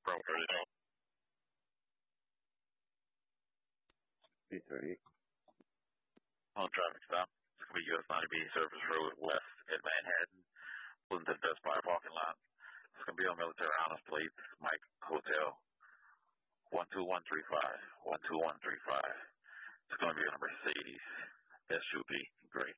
B30. On traffic stop. It's going to be US 90B Service Road West at Manhattan, Bloomington Best Buy parking lot. It's going to be on Military Honors Plate, Mike Hotel, 12135, 12135. It's going to be on a Mercedes SUV. Great.